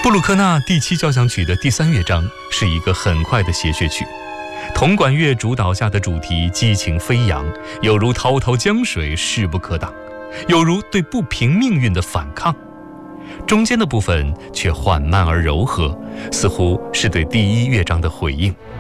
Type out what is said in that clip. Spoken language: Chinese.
布鲁克纳第7交响曲的第3乐章是一个很快的谐谑曲，铜管乐主导下的主题激情飞扬，有如滔滔江水势不可挡，有如对不平命运的反抗。中间的部分却缓慢而柔和，似乎是对第1乐章的回应。